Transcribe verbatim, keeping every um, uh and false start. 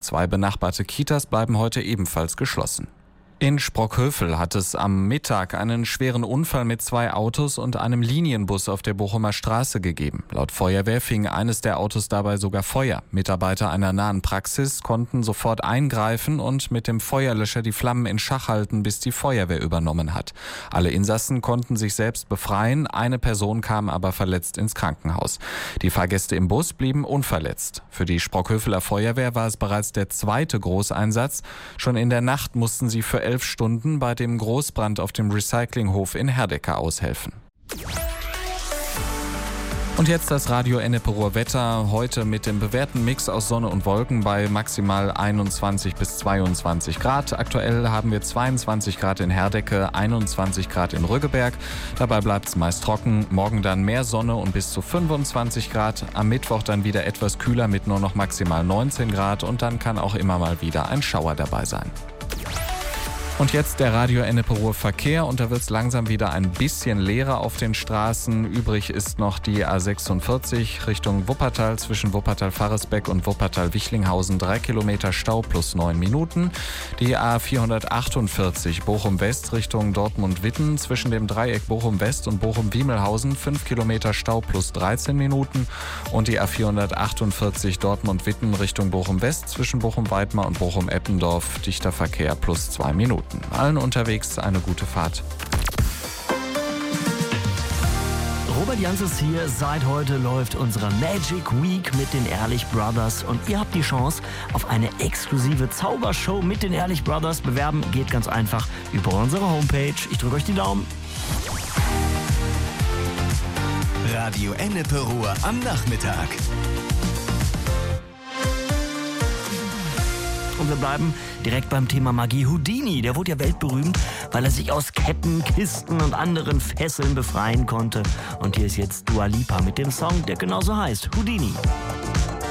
Zwei benachbarte Kitas bleiben heute ebenfalls geschlossen. In Sprockhövel hat es am Mittag einen schweren Unfall mit zwei Autos und einem Linienbus auf der Bochumer Straße gegeben. Laut Feuerwehr fing eines der Autos dabei sogar Feuer. Mitarbeiter einer nahen Praxis konnten sofort eingreifen und mit dem Feuerlöscher die Flammen in Schach halten, bis die Feuerwehr übernommen hat. Alle Insassen konnten sich selbst befreien, eine Person kam aber verletzt ins Krankenhaus. Die Fahrgäste im Bus blieben unverletzt. Für die Sprockhöveler Feuerwehr war es bereits der zweite Großeinsatz. Schon in der Nacht mussten sie für elf Stunden bei dem Großbrand auf dem Recyclinghof in Herdecke aushelfen. Und jetzt das Radio Ennepe-Ruhr Wetter. Heute mit dem bewährten Mix aus Sonne und Wolken bei maximal einundzwanzig bis zweiundzwanzig Grad. Aktuell haben wir zweiundzwanzig Grad in Herdecke, einundzwanzig Grad in Rüggeberg. Dabei bleibt es meist trocken. Morgen dann mehr Sonne und bis zu fünfundzwanzig Grad. Am Mittwoch dann wieder etwas kühler mit nur noch maximal neunzehn Grad. Und dann kann auch immer mal wieder ein Schauer dabei sein. Und jetzt der Radio Ennepe-Ruhr Verkehr und da wird es langsam wieder ein bisschen leerer auf den Straßen. Übrig ist noch die A sechsundvierzig Richtung Wuppertal zwischen Wuppertal-Faresbeck und Wuppertal-Wichlinghausen. Drei Kilometer Stau plus neun Minuten. Die A vierhundertachtundvierzig Bochum-West Richtung Dortmund-Witten zwischen dem Dreieck Bochum-West und Bochum-Wiemelhausen. Fünf Kilometer Stau plus dreizehn Minuten. Und die A vierhundertachtundvierzig Dortmund-Witten Richtung Bochum-West zwischen Bochum-Weidmar und Bochum-Eppendorf. Dichter Verkehr plus zwei Minuten. Allen unterwegs eine gute Fahrt. Robert Jans ist hier. Seit heute läuft unsere Magic Week mit den Ehrlich Brothers und ihr habt die Chance auf eine exklusive Zaubershow mit den Ehrlich Brothers. Bewerben geht ganz einfach über unsere Homepage. Ich drücke euch die Daumen. Radio Ennepe-Ruhr am Nachmittag. Und wir bleiben direkt beim Thema Magie. Houdini, der wurde ja weltberühmt, weil er sich aus Ketten, Kisten und anderen Fesseln befreien konnte. Und hier ist jetzt Dua Lipa mit dem Song, der genauso heißt, Houdini.